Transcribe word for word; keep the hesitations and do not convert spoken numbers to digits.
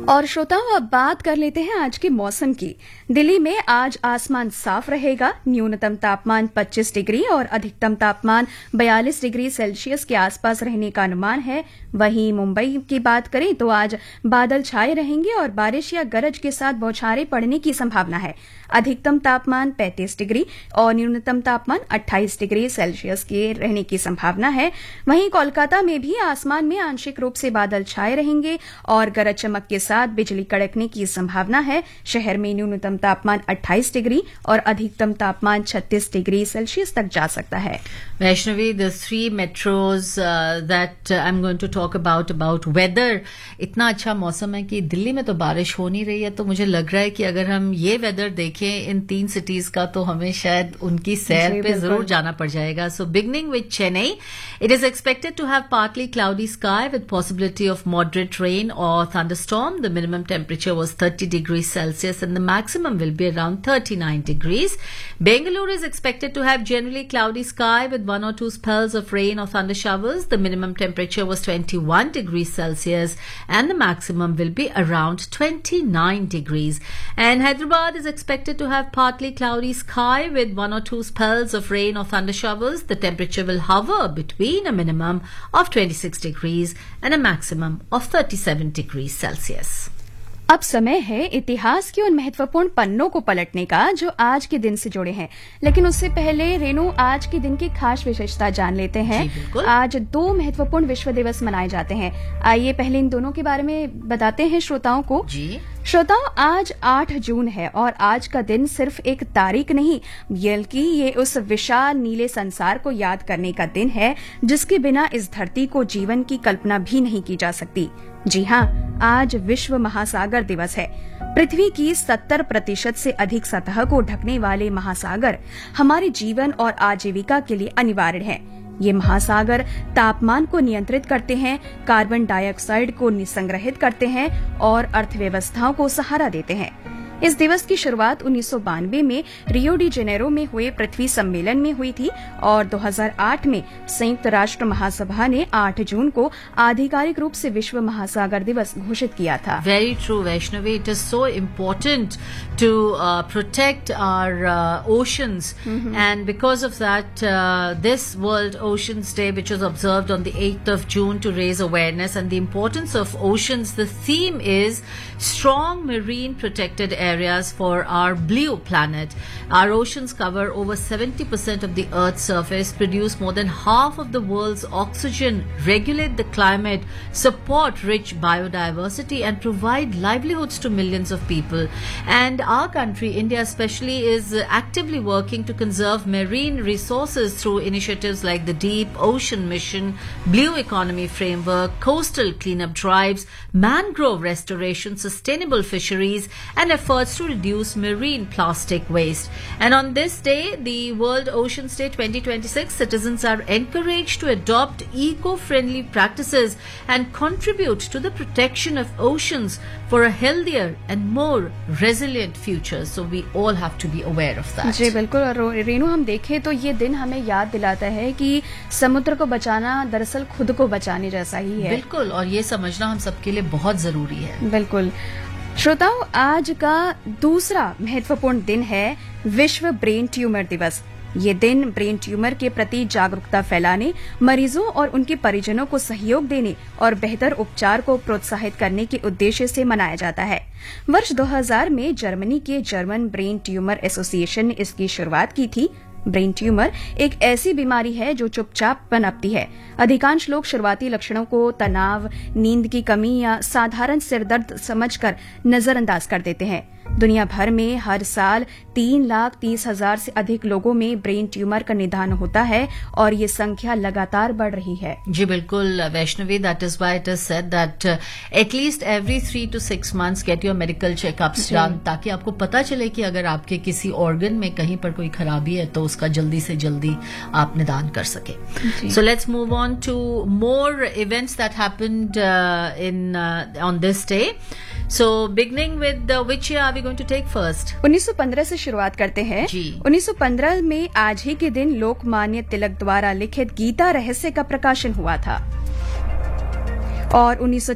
और श्रोताओं, अब बात कर लेते हैं आज के मौसम की। दिल्ली में आज आसमान साफ रहेगा। न्यूनतम तापमान पच्चीस डिग्री और अधिकतम तापमान बयालीस डिग्री सेल्सियस के आसपास रहने का अनुमान है। वहीं मुंबई की बात करें तो आज बादल छाए रहेंगे और बारिश या गरज के साथ बौछारें पड़ने की संभावना है। अधिकतम तापमान पैंतीस डिग्री और न्यूनतम तापमान अट्ठाईस डिग्री सेल्सियस के रहने की संभावना है। वहीं कोलकाता में भी आसमान में आंशिक रूप से बादल छाए रहेंगे और गरज चमक के साथ बिजली कड़कने की संभावना है। शहर में न्यूनतम तापमान अट्ठाईस डिग्री और अधिकतम तापमान छत्तीस डिग्री सेल्सियस तक जा सकता है। Vaishnavi, the three metros uh, that uh, I'm going to talk about about weather, इतना अच्छा मौसम है कि दिल्ली में तो बारिश हो नहीं रही है, तो मुझे लग रहा है कि अगर हम ये वेदर देखें इन तीन सिटीज का तो हमें शायद उनकी सैर पे जरूर जाना पड़ जाएगा। सो beginning with Chennai, it is expected to have partly cloudy sky with possibility of moderate rain और thunderstorm. The minimum temperature was thirty degrees Celsius and the maximum will be around thirty-nine degrees. Bengaluru is expected to have generally cloudy sky with one or two spells of rain or thunder showers. The minimum temperature was twenty-one degrees Celsius and the maximum will be around twenty-nine degrees. And Hyderabad is expected to have partly cloudy sky with one or two spells of rain or thunder showers. The temperature will hover between a minimum of twenty-six degrees and a maximum of thirty-seven degrees Celsius. अब समय है इतिहास के उन महत्वपूर्ण पन्नों को पलटने का जो आज के दिन से जुड़े हैं। लेकिन उससे पहले रेनू, आज के दिन की खास विशेषता जान लेते हैं। आज दो महत्वपूर्ण विश्व दिवस मनाए जाते हैं। आइए पहले इन दोनों के बारे में बताते हैं श्रोताओं को। जी श्रोताओं, आज आठ जून है और आज का दिन सिर्फ एक तारीख नहीं बल्कि ये उस विशाल नीले संसार को याद करने का दिन है जिसके बिना इस धरती को जीवन की कल्पना भी नहीं की जा सकती। जी हाँ, आज विश्व महासागर दिवस है। पृथ्वी की सत्तर प्रतिशत से अधिक सतह को ढकने वाले महासागर हमारे जीवन और आजीविका के लिए अनिवार्य है। ये महासागर तापमान को नियंत्रित करते हैं, कार्बन डाइऑक्साइड को निसंग्रहित करते हैं और अर्थव्यवस्थाओं को सहारा देते हैं। इस दिवस की शुरुआत उन्नीस सौ बानवे में रियो डी जेनेरो में हुए पृथ्वी सम्मेलन में हुई थी और दो हज़ार आठ में संयुक्त राष्ट्र महासभा ने आठ जून को आधिकारिक रूप से विश्व महासागर दिवस घोषित किया था। Very true Vaishnavi, it is so important to protect our oceans and because of that this world oceans day which was observed on the eighth of June to raise awareness and the importance of oceans. The theme is strong marine protected areas for our blue planet. Our oceans cover over seventy percent of the Earth's surface, produce more than half of the world's oxygen, regulate the climate, support rich biodiversity, and provide livelihoods to millions of people. And our country, India especially, is actively working to conserve marine resources through initiatives like the Deep Ocean Mission, Blue Economy Framework, coastal cleanup drives, mangrove restoration, sustainable fisheries, and efforts to reduce marine plastic waste. And on this day, the World Oceans Day twenty twenty-six, citizens are encouraged to adopt eco-friendly practices and contribute to the protection of oceans for a healthier and more resilient future. So we all have to be aware of that. जी बिल्कुल। और रेनू, हम देखें तो ये दिन हमें याद दिलाता है कि समुद्र को बचाना दरअसल खुद को बचाने जैसा ही है। बिल्कुल, और ये समझना हम सबके लिए बहुत जरूरी है। बिल्कुल। श्रोताओं, आज का दूसरा महत्वपूर्ण दिन है विश्व ब्रेन ट्यूमर दिवस। ये दिन ब्रेन ट्यूमर के प्रति जागरूकता फैलाने, मरीजों और उनके परिजनों को सहयोग देने और बेहतर उपचार को प्रोत्साहित करने के उद्देश्य से मनाया जाता है। वर्ष दो हज़ार में जर्मनी के जर्मन ब्रेन ट्यूमर एसोसिएशन ने इसकी शुरुआत की थी। ब्रेन ट्यूमर एक ऐसी बीमारी है जो चुपचाप पनपती है। अधिकांश लोग शुरुआती लक्षणों को तनाव, नींद की कमी या साधारण सिरदर्द समझकर नजरअंदाज कर देते हैं। दुनिया भर में हर साल तीन लाख तीस हजार से अधिक लोगों में ब्रेन ट्यूमर का निदान होता है और ये संख्या लगातार बढ़ रही है। जी बिल्कुल Vaishnavi, that is why it is said that at least every three to six months get your medical checkups done, ताकि आपको पता चले कि अगर आपके किसी ऑर्गन में कहीं पर कोई खराबी है तो उसका जल्दी से जल्दी आप निदान कर सके। So let's move on to more events that happened in on this day. So beginning with uh, which year are we going to take first? उन्नीस सौ पंद्रह से शुरुआत करते हैं। जी। उन्नीस सौ पंद्रह में आज ही के दिन लोकमान्य तिलक द्वारा लिखित गीता रहस्य का प्रकाशन हुआ था और उन्नीस सौ